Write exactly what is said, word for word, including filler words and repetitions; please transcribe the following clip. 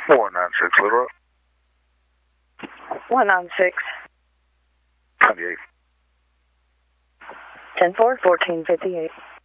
one nine six, Little Rock. one nine six. twenty-eight. ten four, fourteen fifty-eight.